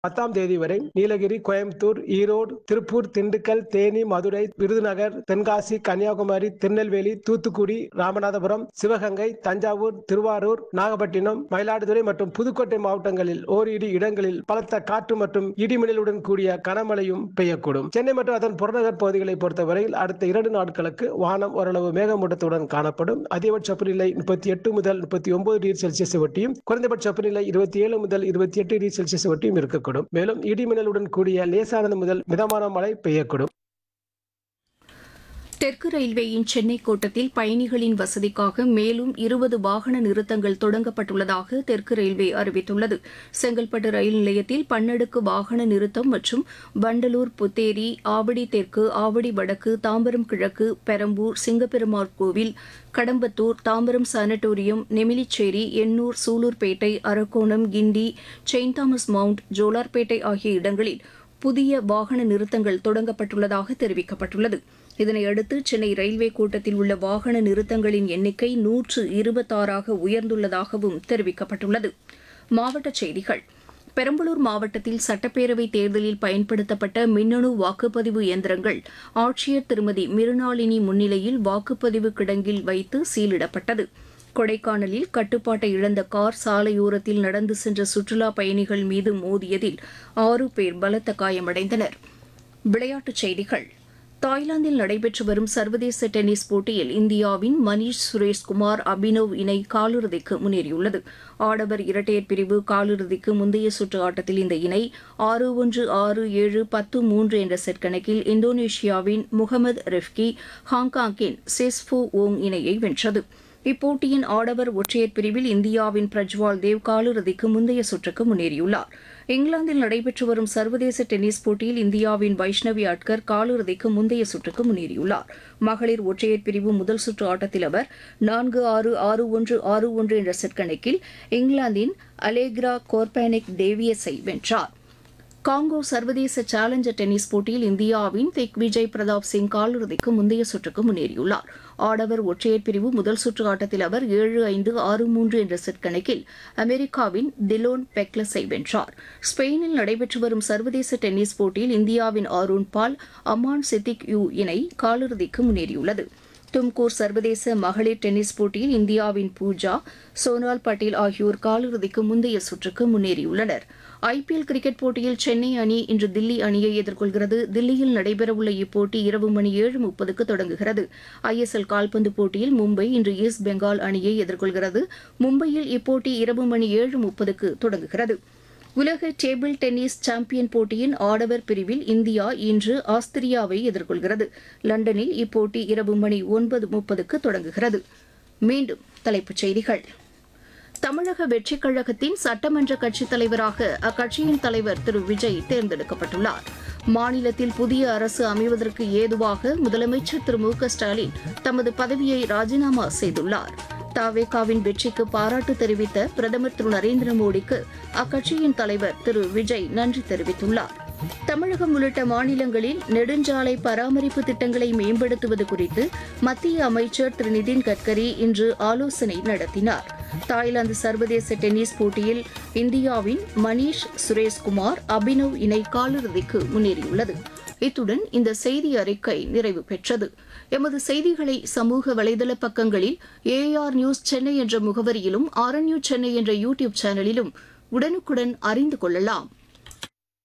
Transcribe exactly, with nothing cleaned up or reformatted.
பத்தாம் தேதி வரை நீலகிரி, கோயம்புத்தூர், ஈரோடு, திருப்பூர், திண்டுக்கல், தேனி, மதுரை, விருதுநகர், தென்காசி, கன்னியாகுமரி, திருநெல்வேலி, தூத்துக்குடி, ராமநாதபுரம், சிவகங்கை, தஞ்சாவூர், திருவாரூர், நாகப்பட்டினம், மயிலாடுதுறை மற்றும் புதுக்கோட்டை மாவட்டங்களில் ஓரிரு இடங்களில் பலத்த காற்று மற்றும் இடிமின்னலுடன் கூடிய கனமழையும் பெய்யக்கூடும். சென்னை மற்றும் அதன் புறநகர் பகுதிகளை பொறுத்தவரையில் அடுத்த இரண்டு நாட்களுக்கு வானம் ஓரளவு மேகமூட்டத்துடன் காணப்படும். அதிகபட்ச வெப்பநிலை முப்பத்தி எட்டு முதல் முப்பத்தி ஒன்பது டிகிரி செல்சியஸ் ஒட்டியும், குறைந்தபட்ச வெப்பநிலை இருபத்தி ஏழு முதல் இருபத்தி எட்டு டிகிரி செல்சியஸ் ஒட்டியும் இருக்கக்கூடும். மேலும் இடிமின்னலுடன் கூடிய லேசானது முதல் மிதமான மழை பெய்யக்கூடும். தெற்கு ரயில்வேயின் சென்னை கோட்டத்தில் பயணிகளின் வசதிக்காக மேலும் இருபது வாகன நிறுத்தங்கள் தொடங்கப்பட்டுள்ளதாக தெற்கு ரயில்வே அறிவித்துள்ளது. செங்கல்பட்டு ரயில் நிலையத்தில் பன்னடுக்கு வாகன நிறுத்தம் மற்றும் வண்டலூர், புத்தேரி, ஆவடி தெற்கு, ஆவடி வடக்கு, தாம்பரம் கிழக்கு, பெரம்பூர், சிங்கப்பெருமாள் கோவில், கடம்பத்தூர், தாம்பரம் சானட்டோரியம், நெமிலிச்சேரி, எண்ணூர், சூலூர்பேட்டை, அரக்கோணம், கிண்டி, செயின்ட் தாமஸ் மவுண்ட், ஜோலார்பேட்டை ஆகிய இடங்களில் புதிய வாகன நிறுத்தங்கள் தொடங்கப்பட்டுள்ளதாக தெரிவிக்கப்பட்டுள்ளது. இதனையடுத்து சென்னை ரயில்வே கோட்டத்தில் உள்ள வாகன நிறுத்தங்களின் எண்ணிக்கை நூற்று இருபத்தாறாக உயர்ந்துள்ளதாகவும் தெரிவிக்கப்பட்டுள்ளது. மாவட்டச் செய்திகள். பெரம்பலூர் மாவட்டத்தில் சட்டப்பேரவை தேர்தலில் பயன்படுத்தப்பட்ட மின்னணு வாக்குப்பதிவு இயந்திரங்கள் ஆட்சியர் திருமதி மிருணாளினி முன்னிலையில் வாக்குப்பதிவு கிடங்கில் வைத்து சீலிடப்பட்டது. கொடைக்கானலில் கட்டுப்பாட்டை இழந்த கார் சாலையோரத்தில் நடந்து சென்ற சுற்றுலா பயணிகள் மீது மோதியதில் ஆறு பேர் பலத்த காயமடைந்தனர். விளையாட்டுச் செய்திகள். தாய்லாந்தில் நடைபெற்று வரும் சர்வதேச டென்னிஸ் போட்டியில் இந்தியாவின் மணீஷ் சுரேஷ்குமார், அபினவ் இணை காலிறுதிக்கு முன்னேறியுள்ளது. ஆடவர் இரட்டையர் பிரிவு காலிறுதிக்கு முந்தைய சுற்று ஆட்டத்தில் இந்த இணை ஆறு ஒன்று, ஆறு ஏழு, பத்து மூன்று என்ற செட் கணக்கில் இந்தோனேஷியாவின் முகமது ரெஃப்கி, ஹாங்காங்கின் செஸ்ஃபு ஓங் இணையை வென்றது. இப்போட்டியின் ஆடவர் ஒற்றையர் பிரிவில் இந்தியாவின் பிரஜ்வால் தேவ் காலிறுதிக்கு முந்தைய சுற்றுக்கு முன்னேறியுள்ளார். இங்கிலாந்தில் நடைபெற்று வரும் சர்வதேச டென்னிஸ் போட்டியில் இந்தியாவின் வைஷ்ணவி அட்கர் காலிறுதிக்கு முந்தைய சுற்றுக்கு முன்னேறியுள்ளார். மகளிர் ஒற்றையர் பிரிவு முதல் சுற்று ஆட்டத்தில் அவர் நான்கு ஆறு, ஆறு ஒன்று, ஆறு ஒன்று என்ற செட் கணக்கில் இங்கிலாந்தின் அலேக்ரா கோர்பானிக் டேவியஸை வென்றார். காங்கோ சர்வதேச சேலஞ்சர் டென்னிஸ் போட்டியில் இந்தியாவின் திக்விஜய் பிரதாப் சிங் காலிறுதிக்கு முந்தைய சுற்றுக்கு முன்னேறியுள்ளார். ஆடவர் ஒற்றையர் பிரிவு முதல் சுற்று ஆட்டத்தில் அவர் ஏழு ஐந்து, ஆறு மூன்று என்ற செட் கணக்கில் அமெரிக்காவின் டிலோன் பெக்லஸை வென்றார். ஸ்பெயினில் நடைபெற்று வரும் சர்வதேச டென்னிஸ் போட்டியில் இந்தியாவின் ஆரூன் பால், அமான் சித்திக் யூ இணை காலிறுதிக்கு முன்னேறியுள்ளது. தும்கூர் சர்வதேச மகளிர் டென்னிஸ் போட்டியில் இந்தியாவின் பூஜா, சோனால் பட்டேல் ஆகியோர் காலிறுதிக்கு முந்தைய சுற்றுக்கு முன்னேறியுள்ளனர். ஐபிஎல் கிரிக்கெட் போட்டியில் சென்னை அணி இன்று தில்லி அணியை எதிர்கொள்கிறது. தில்லியில் நடைபெறவுள்ள இப்போட்டி இரவு மணி ஏழு முப்பதுக்கு தொடங்குகிறது. ஐஎஸ்எல் கால்பந்து போட்டியில் மும்பை இன்று ஈஸ்ட் பெங்கால் அணியை எதிர்கொள்கிறது. மும்பையில் இப்போட்டி இரவு மணி ஏழு முப்பதுக்கு தொடங்குகிறது. உலக டேபிள் டென்னிஸ் சாம்பியன் போட்டியின் ஆடவர் பிரிவில் இந்தியா இன்று ஆஸ்திரியாவை எதிர்கொள்கிறது. லண்டனில் இப்போட்டி இரவு மணி ஒன்பது முப்பதுக்கு தொடங்குகிறது. மீண்டும் தலைப்புச் செய்திகள். தமிழக வெற்றிக் கழகத்தின் சட்டமன்ற கட்சித் தலைவராக அக்கட்சியின் தலைவர் திரு விஜய் தேர்ந்தெடுக்கப்பட்டுள்ளார். மாநிலத்தில் புதிய அரசு அமைவதற்கு ஏதுவாக முதலமைச்சர் திரு மு க ஸ்டாலின் தமது பதவியை ராஜினாமா செய்துள்ளார். தவேகாவின் வெற்றிக்கு பாராட்டு தெரிவித்த பிரதமர் திரு நரேந்திர மோடிக்கு அக்கட்சியின் தலைவர் திரு விஜய் நன்றி தெரிவித்துள்ளார். தமிழகம் உள்ளிட்ட மாநிலங்களில் நெடுஞ்சாலை பராமரிப்பு திட்டங்களை மேம்படுத்துவது குறித்து மத்திய அமைச்சர் திரு நிதின் கட்கரி இன்று ஆலோசனை நடத்தினார். தாய்லாந்து சர்வதேச டென்னிஸ் போட்டியில் இந்தியாவின் மணீஷ் சுரேஷ்குமார், அபினவ் இணை காலிறுதிக்கு முன்னேறியுள்ளது. இத்துடன் இந்த செய்தி அறிக்கை நிறைவு பெற்றது. எமது செய்திகளை சமூக வலைதள பக்கங்களில் ஏஆர் நியூஸ் சென்னை என்ற முகவரியிலும், ஆர்என்யூ சென்னை என்ற யூடியூப் சேனலிலும் உடனுக்குடன் அறிந்து கொள்ளலாம்.